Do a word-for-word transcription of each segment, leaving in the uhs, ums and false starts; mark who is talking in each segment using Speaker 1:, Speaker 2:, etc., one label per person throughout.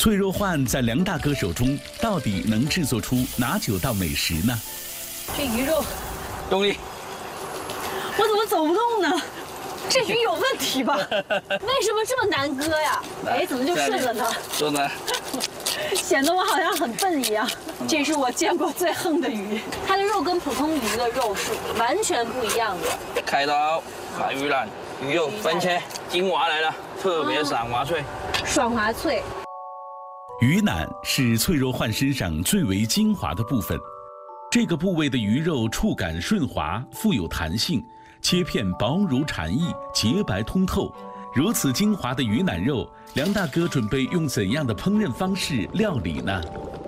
Speaker 1: 脆肉鲩在梁大哥手中到底能制作出哪九道美食呢？
Speaker 2: 这鱼肉，
Speaker 3: 用力！
Speaker 2: 我怎么走不动呢？这鱼有问题吧？为什么这么难割呀？哎，怎么就顺了呢？
Speaker 3: 顺了，
Speaker 2: 显得我好像很笨一样。这是我见过最横的鱼，它的肉跟普通鱼的肉是完全不一样的。
Speaker 3: 开刀把鱼腩、鱼肉分切，精华来了，特别爽滑脆。
Speaker 2: 爽滑脆。
Speaker 1: 鱼腩是脆肉鲩身上最为精华的部分，这个部位的鱼肉触感顺滑，富有弹性，切片薄如蝉翼，洁白通透。如此精华的鱼腩肉，梁大哥准备用怎样的烹饪方式料理呢？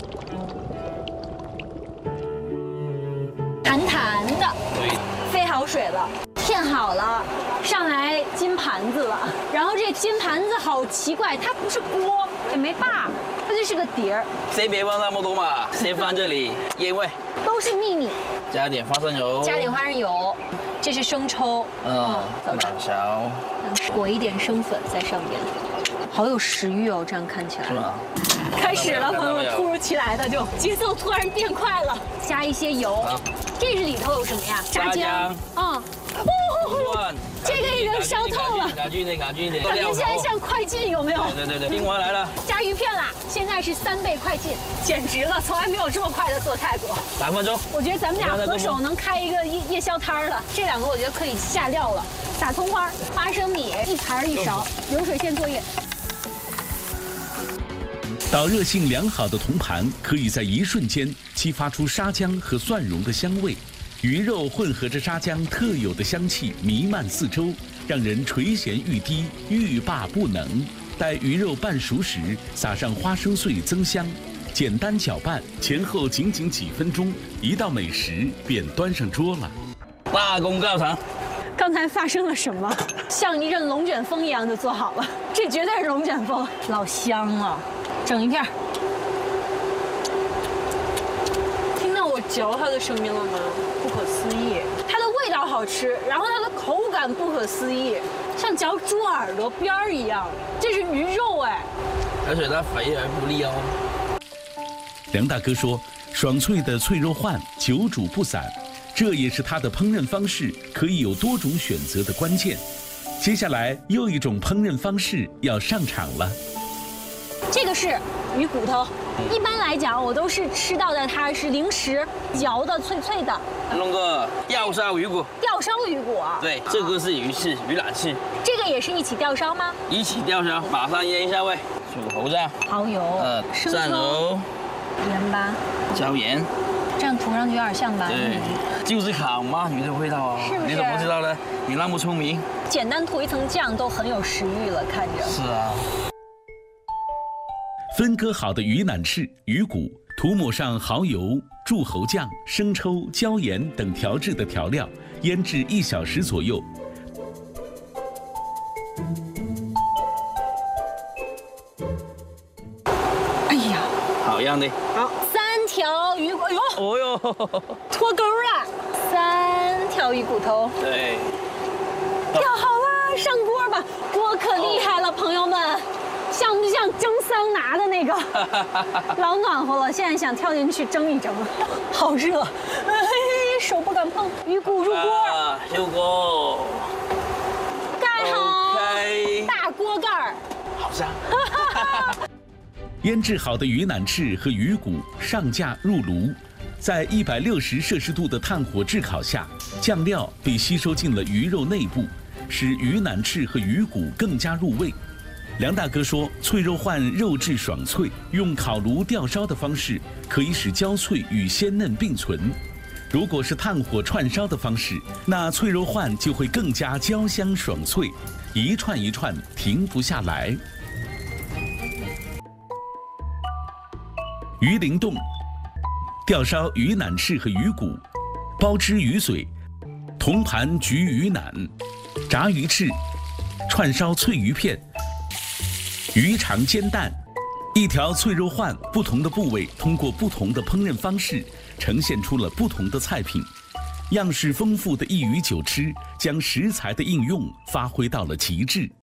Speaker 2: 弹弹的，
Speaker 3: 对，
Speaker 2: 飞好水了，片好了，上来金盘子了。然后这金盘子好奇怪，它不是锅，也没把，它就是个碟儿。
Speaker 3: 先别放那么多嘛，先放这里腌味，
Speaker 2: 都是秘密。
Speaker 3: 加点花生油，
Speaker 2: 加点花生油，这是生抽，
Speaker 3: 嗯，老勺，
Speaker 2: 裹一点生粉在上面，好有食欲哦，这样看起来。
Speaker 3: 是吗？
Speaker 2: 开始了，朋友们，突如其来的就节奏突然变快了，加一些油，这是里头有什么呀？炸姜，啊，哦，这个已经烧透了，
Speaker 3: 赶紧点，赶紧点，
Speaker 2: 感觉现在像快进，有没有？
Speaker 3: 对对对，精华来了，
Speaker 2: 加鱼片啦，现在是三倍快进，简直了，从来没有这么快的做菜过。
Speaker 3: 两分钟，
Speaker 2: 我觉得咱们俩合手能开一个夜夜宵摊了。这两个我觉得可以下料了，撒葱花、花生米，一盘一勺，流水线作业。
Speaker 1: 导热性良好的铜盘可以在一瞬间激发出沙姜和蒜蓉的香味，鱼肉混合着沙姜特有的香气弥漫四周，让人垂涎欲滴，欲罢不能。待鱼肉半熟时，撒上花生碎增香，简单搅拌，前后仅仅几分钟，一道美食便端上桌了。
Speaker 3: 大功告成。
Speaker 2: 刚才发生了什么？像一阵龙卷风一样就做好了，这绝对是龙卷风，老香了。整一片，听到我嚼它的声音了吗？不可思议，它的味道好吃，然后它的口感不可思议，像嚼猪耳朵边儿一样。这是鱼肉哎，
Speaker 3: 而且它肥而不腻哦。
Speaker 1: 梁大哥说，爽脆的脆肉鲩久煮不散，这也是他的烹饪方式可以有多种选择的关键。接下来又一种烹饪方式要上场了。
Speaker 2: 这个是鱼骨头，一般来讲我都是吃到的，它是零食嚼的脆脆的。
Speaker 3: 弄个吊烧鱼骨，
Speaker 2: 吊烧鱼骨啊？
Speaker 3: 对，这个是鱼翅、鱼腩翅，
Speaker 2: 这个也是一起吊烧吗？
Speaker 3: 一起吊烧，马上腌一下味，煮猴酱、
Speaker 2: 蚝油、
Speaker 3: 呃，
Speaker 2: 生
Speaker 3: 蒜油、
Speaker 2: 盐巴、
Speaker 3: 椒盐，
Speaker 2: 这样涂上去有点像鳗鱼。
Speaker 3: 对，就是烤鳗鱼的味道啊！
Speaker 2: 是不是？
Speaker 3: 你怎么不知道呢？你那么聪明。
Speaker 2: 简单涂一层酱都很有食欲了，看着。
Speaker 3: 是啊。
Speaker 1: 分割好的鱼腩翅、鱼骨，涂抹上蚝油、柱侯酱、生抽、椒盐等调制的调料，腌制一小时左右。
Speaker 2: 哎呀，
Speaker 3: 好样的！
Speaker 2: 好，三条鱼骨，哎呦，
Speaker 3: 哦哟，
Speaker 2: 脱钩了，三条鱼骨头，
Speaker 3: 对，
Speaker 2: 吊好了，上锅吧，锅可厉害了，朋友们。像不像蒸桑拿的那个？老暖和了，现在想跳进去蒸一蒸，好热，哎，手不敢碰。鱼骨入锅，
Speaker 3: 啊、入锅，
Speaker 2: 盖好，
Speaker 3: okay
Speaker 2: 大锅盖儿，
Speaker 3: 好香。
Speaker 1: 腌制好的鱼腩翅和鱼骨上架入炉，在一百六十摄氏度的炭火炙烤下，酱料被吸收进了鱼肉内部，使鱼腩翅和鱼骨更加入味。梁大哥说，脆肉鲩肉质爽脆，用烤炉吊烧的方式可以使焦脆与鲜嫩并存。如果是炭火串烧的方式，那脆肉鲩就会更加焦香爽脆，一串一串停不下来。鱼鳞冻，吊烧鱼腩翅和鱼骨，包汁鱼嘴，铜盘焗鱼腩，炸鱼翅，串烧脆鱼片。鱼肠煎蛋，一条脆肉鲩，不同的部位通过不同的烹饪方式，呈现出了不同的菜品。样式丰富的一鱼九吃，将食材的应用发挥到了极致。